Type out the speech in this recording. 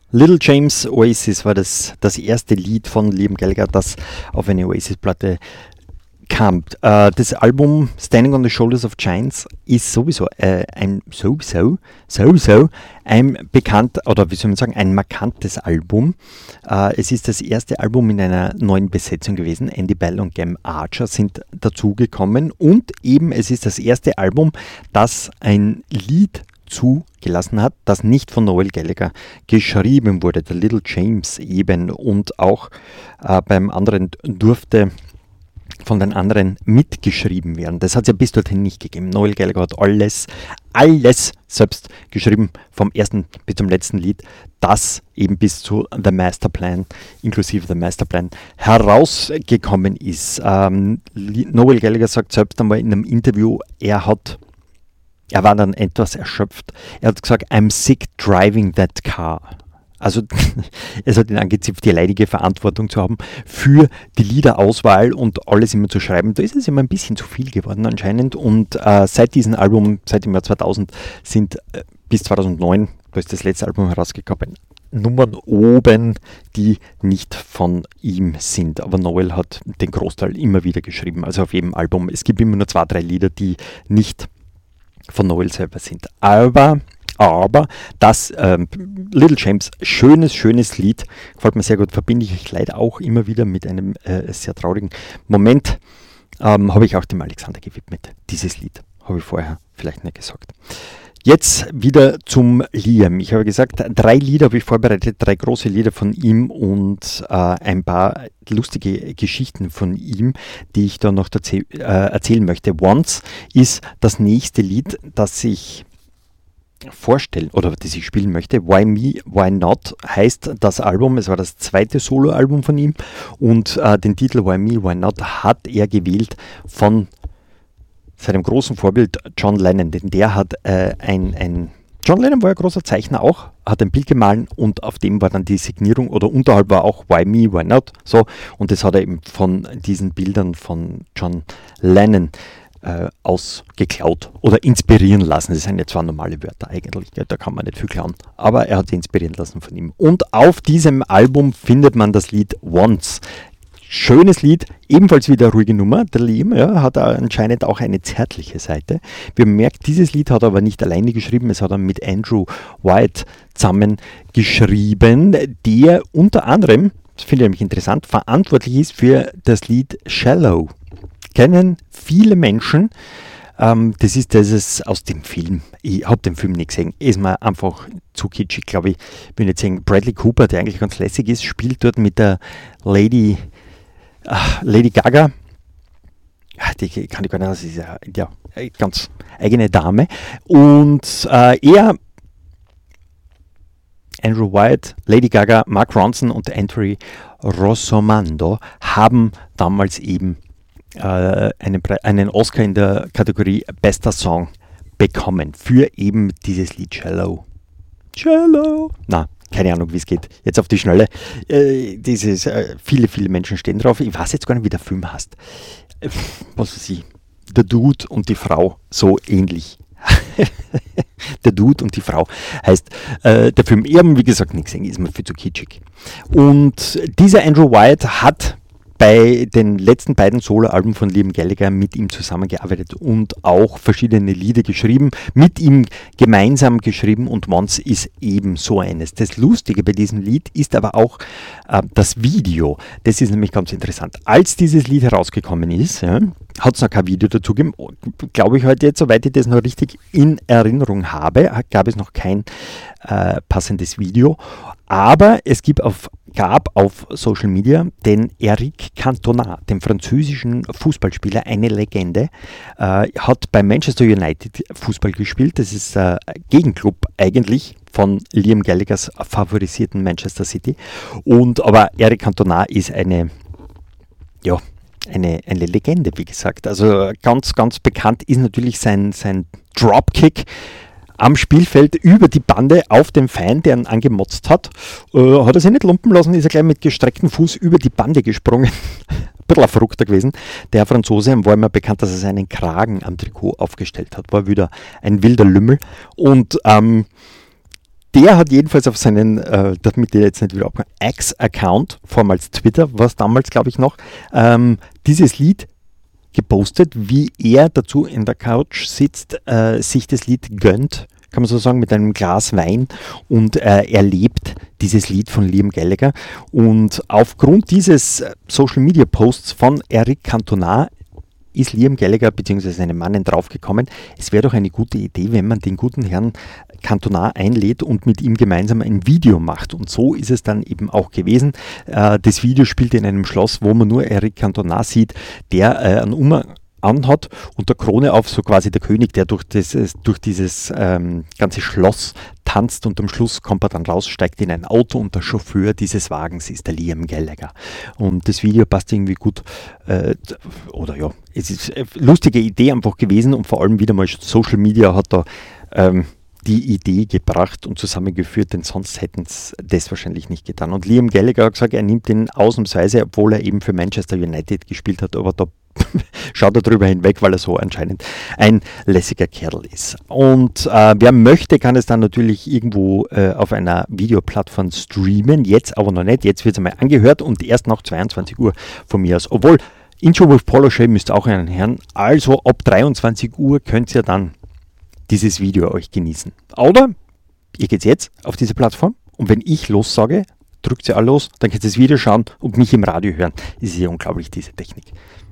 Little James, Oasis war das erste Lied von Liam Gallagher, das auf eine Oasis-Platte kam. Das Album Standing on the Shoulders of Giants ist sowieso ein bekannt, oder wie soll man sagen, ein markantes Album. Es ist das erste Album in einer neuen Besetzung gewesen. Andy Bell und Gem Archer sind dazugekommen und eben es ist das erste Album, das ein Lied zugelassen hat, das nicht von Noel Gallagher geschrieben wurde, der Little James eben, und auch beim anderen durfte von den anderen mitgeschrieben werden. Das hat es ja bis dorthin nicht gegeben. Noel Gallagher hat alles selbst geschrieben, vom ersten bis zum letzten Lied, das eben bis zu The Masterplan, inklusive The Masterplan, herausgekommen ist. Noel Gallagher sagt selbst einmal in einem Interview, er war dann etwas erschöpft. Er hat gesagt, I'm sick driving that car. Also es hat ihn angezipft, die leidige Verantwortung zu haben für die Liederauswahl und alles immer zu schreiben. Da ist es immer ein bisschen zu viel geworden anscheinend. Und seit diesem Album, seit dem Jahr 2000, sind bis 2009, da ist das letzte Album herausgekommen, Nummern oben, die nicht von ihm sind. Aber Noel hat den Großteil immer wieder geschrieben, also auf jedem Album. Es gibt immer nur 2-3 Lieder, die nicht von Noel selber sind. Aber das Little James, schönes Lied, gefällt mir sehr gut, verbinde ich leider auch immer wieder mit einem sehr traurigen Moment, habe ich auch dem Alexander gewidmet. Dieses Lied habe ich vorher vielleicht nicht gesagt. Jetzt wieder zum Liam. Ich habe gesagt, 3 Lieder habe ich vorbereitet, 3 große Lieder von ihm und ein paar lustige Geschichten von ihm, die ich da noch erzählen möchte. Once ist das nächste Lied, das ich vorstellen oder das ich spielen möchte. Why Me, Why Not heißt das Album. Es war das zweite Soloalbum von ihm und den Titel Why Me, Why Not hat er gewählt von seinem großen Vorbild John Lennon, denn der hat John Lennon war ein großer Zeichner auch, hat ein Bild gemahlen und auf dem war dann die Signierung oder unterhalb war auch Why Me, Why Not, so, und das hat er eben von diesen Bildern von John Lennon ausgeklaut oder inspirieren lassen. Das sind ja zwar normale Wörter eigentlich, da kann man nicht viel klauen, aber er hat sie inspirieren lassen von ihm. Und auf diesem Album findet man das Lied Once. Schönes Lied, ebenfalls wieder ruhige Nummer. Der Liam hat anscheinend auch eine zärtliche Seite. Wir merken, dieses Lied hat er aber nicht alleine geschrieben, es hat er mit Andrew White zusammen geschrieben, der unter anderem, das finde ich nämlich interessant, verantwortlich ist für das Lied Shallow. Kennen viele Menschen. Das ist dieses aus dem Film. Ich habe den Film nicht gesehen. Ist mir einfach zu kitschig, glaube ich. Ich will nicht sagen, Bradley Cooper, der eigentlich ganz lässig ist, spielt dort mit der Lady Gaga. Die kann ich gar nicht, das ist ja eine ganz eigene Dame. Und er, Andrew White, Lady Gaga, Mark Ronson und Anthony Rossomando haben damals eben einen Oscar in der Kategorie Bester Song bekommen für eben dieses Lied Shallow. Na, keine Ahnung, wie es geht. Jetzt auf die Schnelle. Viele Menschen stehen drauf. Ich weiß jetzt gar nicht, wie der Film heißt. Was weiß ich. Der Dude und die Frau, so ähnlich. Der Dude und die Frau heißt der Film. Ich habe, wie gesagt, nicht gesehen, ist mir viel zu kitschig. Und dieser Andrew White hat bei den letzten beiden Soloalben von Liam Gallagher mit ihm zusammengearbeitet und auch verschiedene Lieder geschrieben, mit ihm gemeinsam geschrieben, und Once ist eben so eines. Das Lustige bei diesem Lied ist aber auch das Video. Das ist nämlich ganz interessant. Als dieses Lied herausgekommen ist, hat es noch kein Video dazu gegeben, glaube ich heute jetzt, soweit ich das noch richtig in Erinnerung habe, gab es noch kein passendes Video, aber es gab auf Social Media den Eric Cantona, den französischen Fußballspieler, eine Legende, hat bei Manchester United Fußball gespielt. Das ist ein Gegenklub eigentlich von Liam Gallaghers favorisierten Manchester City. Aber Eric Cantona ist eine Legende, wie gesagt. Also ganz, ganz bekannt ist natürlich sein Dropkick am Spielfeld über die Bande auf den Feind, der ihn angemotzt hat. Hat er sich nicht lumpen lassen, ist er gleich mit gestrecktem Fuß über die Bande gesprungen. Ein bisschen ein Verrückter gewesen. Der Franzose war immer bekannt, dass er seinen Kragen am Trikot aufgestellt hat. War wieder ein wilder Lümmel. Und der hat jedenfalls auf seinen, damit der jetzt nicht wieder abkommt, X-Account, vormals Twitter, war es damals, glaube ich, noch, dieses Lied gepostet, wie er dazu in der Couch sitzt, sich das Lied gönnt, kann man so sagen, mit einem Glas Wein und erlebt dieses Lied von Liam Gallagher. Und aufgrund dieses Social-Media-Posts von Eric Cantona ist Liam Gallagher bzw. seine Mannen draufgekommen, es wäre doch eine gute Idee, wenn man den guten Herrn Cantona einlädt und mit ihm gemeinsam ein Video macht. Und so ist es dann eben auch gewesen. Das Video spielt in einem Schloss, wo man nur Eric Cantona sieht, der einen Umhang anhat und der Krone auf, so quasi der König, der durch dieses ganze Schloss tanzt, und am Schluss kommt er dann raus, steigt in ein Auto und der Chauffeur dieses Wagens ist der Liam Gallagher. Und das Video passt irgendwie gut, es ist eine lustige Idee einfach gewesen, und vor allem wieder mal Social Media hat da die Idee gebracht und zusammengeführt, denn sonst hätten es das wahrscheinlich nicht getan. Und Liam Gallagher hat gesagt, er nimmt den ausnahmsweise, obwohl er eben für Manchester United gespielt hat, aber da schaut er drüber hinweg, weil er so anscheinend ein lässiger Kerl ist. Und wer möchte, kann es dann natürlich irgendwo auf einer Videoplattform streamen, jetzt aber noch nicht, jetzt wird es einmal angehört und erst nach 22 Uhr von mir aus. Obwohl, Intro with Polo Shay müsst auch einen hören, also ab 23 Uhr könnt ihr dann dieses Video euch genießen. Oder ihr geht jetzt auf diese Plattform und wenn ich los sage, drückt ihr alle los, dann könnt ihr das Video schauen und mich im Radio hören. Das ist ja unglaublich, diese Technik.